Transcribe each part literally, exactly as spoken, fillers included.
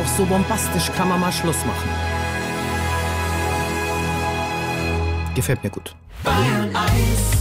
so bombastisch kann man mal Schluss machen. Gefällt mir gut. Bayern eins.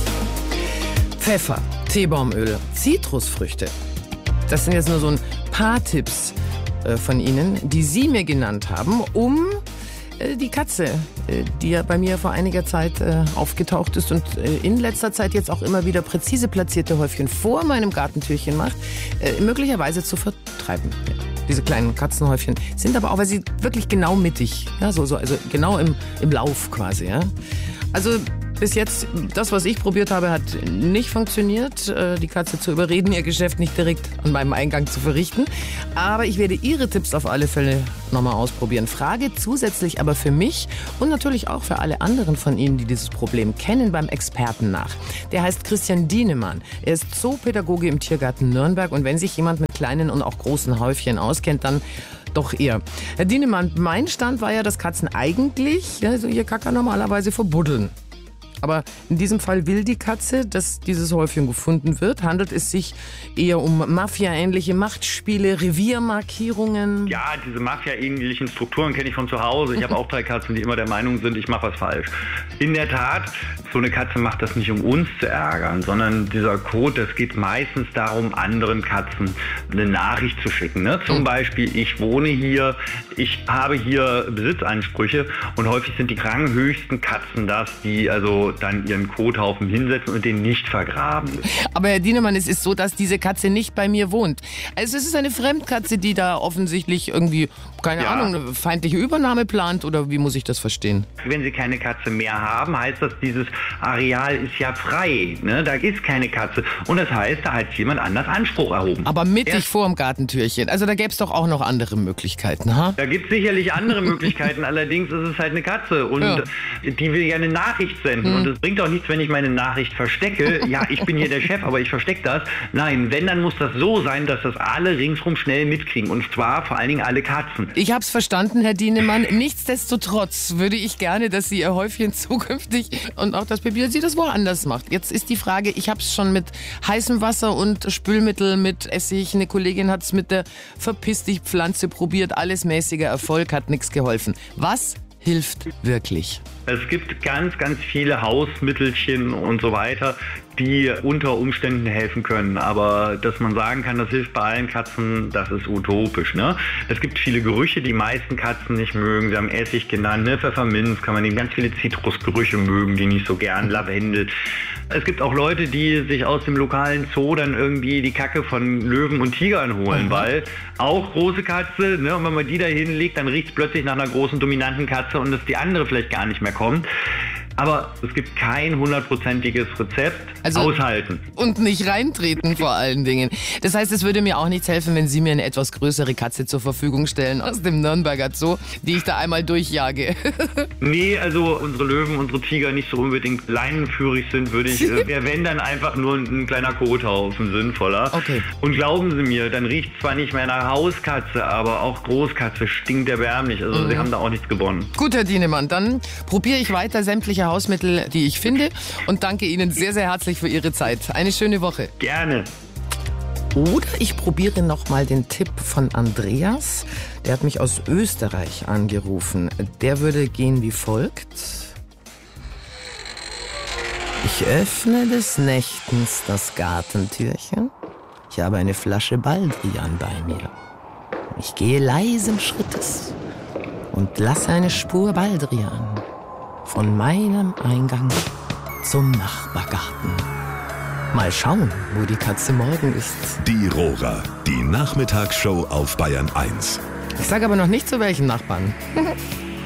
Pfeffer, Teebaumöl, Zitrusfrüchte. Das sind jetzt nur so ein paar Tipps äh, von Ihnen, die Sie mir genannt haben, um äh, die Katze, äh, die ja bei mir vor einiger Zeit äh, aufgetaucht ist und äh, in letzter Zeit jetzt auch immer wieder präzise platzierte Häufchen vor meinem Gartentürchen macht, äh, möglicherweise zu vertreiben. Ja. Diese kleinen Katzenhäufchen sind aber auch, weil sie wirklich genau mittig, ja, so, so, also genau im, im Lauf quasi. Ja. Also bis jetzt, das, was ich probiert habe, hat nicht funktioniert, die Katze zu überreden, ihr Geschäft nicht direkt an meinem Eingang zu verrichten. Aber ich werde Ihre Tipps auf alle Fälle nochmal ausprobieren. Frage zusätzlich aber für mich und natürlich auch für alle anderen von Ihnen, die dieses Problem kennen, beim Experten nach. Der heißt Christian Dienemann. Er ist Zoopädagoge im Tiergarten Nürnberg. Und wenn sich jemand mit kleinen und auch großen Häufchen auskennt, dann doch er. Herr Dienemann, mein Stand war ja, dass Katzen eigentlich ja, so ihr Kacker normalerweise verbuddeln. Aber in diesem Fall will die Katze, dass dieses Häufchen gefunden wird. Handelt es sich eher um Mafia-ähnliche Machtspiele, Reviermarkierungen? Ja, diese Mafia-ähnlichen Strukturen kenne ich von zu Hause. Ich habe auch drei Katzen, die immer der Meinung sind, ich mache was falsch. In der Tat, so eine Katze macht das nicht, um uns zu ärgern, sondern dieser Code, das geht meistens darum, anderen Katzen eine Nachricht zu schicken. Ne? Zum Beispiel, ich wohne hier, ich habe hier Besitzansprüche und häufig sind die ranghöchsten Katzen das, die also dann ihren Kothaufen hinsetzen und den nicht vergraben. Aber Herr Dienemann, es ist so, dass diese Katze nicht bei mir wohnt. Also es ist eine Fremdkatze, die da offensichtlich irgendwie, keine Ja. Ahnung, eine feindliche Übernahme plant, oder wie muss ich das verstehen? Wenn Sie keine Katze mehr haben, heißt das, dieses Areal ist ja frei. Ne? Da ist keine Katze. Und das heißt, da hat jemand anders Anspruch erhoben. Aber mittig Ja. vor dem Gartentürchen. Also da gäbe es doch auch noch andere Möglichkeiten, ha? Da gibt es sicherlich andere Möglichkeiten, allerdings ist es halt eine Katze und Ja. die will ja eine Nachricht senden. Und es bringt auch nichts, wenn ich meine Nachricht verstecke. Ja, ich bin hier der Chef, aber ich verstecke das. Nein, wenn, dann muss das so sein, dass das alle ringsrum schnell mitkriegen. Und zwar vor allen Dingen alle Katzen. Ich hab's verstanden, Herr Dienemann. Nichtsdestotrotz würde ich gerne, dass Sie Ihr Häufchen zukünftig und auch das Baby, dass sie das woanders macht. Jetzt ist die Frage, ich hab's schon mit heißem Wasser und Spülmittel, mit Essig. Eine Kollegin hat's mit der Verpiss-dich-Pflanze probiert. Alles mäßiger Erfolg, hat nichts geholfen. Was hilft wirklich? Es gibt ganz, ganz viele Hausmittelchen und so weiter, die unter Umständen helfen können. Aber dass man sagen kann, das hilft bei allen Katzen, das ist utopisch. Ne? Es gibt viele Gerüche, die meisten Katzen nicht mögen. Sie haben Essig genannt, ne? Pfefferminz kann man nehmen. Ganz viele Zitrusgerüche mögen die nicht so gern, Lavendel. Es gibt auch Leute, die sich aus dem lokalen Zoo dann irgendwie die Kacke von Löwen und Tigern holen, mhm. weil auch große Katze, ne? Und wenn man die da hinlegt, dann riecht es plötzlich nach einer großen, dominanten Katze und dass die andere vielleicht gar nicht mehr kommt. Aber es gibt kein hundertprozentiges Rezept. Also aushalten. Und nicht reintreten vor allen Dingen. Das heißt, es würde mir auch nichts helfen, wenn Sie mir eine etwas größere Katze zur Verfügung stellen aus dem Nürnberger Zoo, die ich da einmal durchjage. Nee, also unsere Löwen, unsere Tiger nicht so unbedingt leinenführig sind, würde ich, äh, wäre wenn dann einfach nur ein, ein kleiner Kothaufen sinnvoller. Okay. Und glauben Sie mir, dann riecht zwar nicht mehr nach Hauskatze, aber auch Großkatze stinkt erbärmlich. Also mhm. Sie haben da auch nichts gewonnen. Gut, Herr Dienemann, dann probiere ich weiter sämtliche Hausmittel, die ich finde, und danke Ihnen sehr, sehr herzlich für Ihre Zeit. Eine schöne Woche. Gerne. Oder ich probiere noch mal den Tipp von Andreas. Der hat mich aus Österreich angerufen. Der würde gehen wie folgt. Ich öffne des Nächtens das Gartentürchen. Ich habe eine Flasche Baldrian bei mir. Ich gehe leisen Schrittes und lasse eine Spur Baldrian von meinem Eingang zum Nachbargarten. Mal schauen, wo die Katze morgen ist. Die Rohrer, die Nachmittagsshow auf Bayern eins. Ich sage aber noch nicht zu welchen Nachbarn.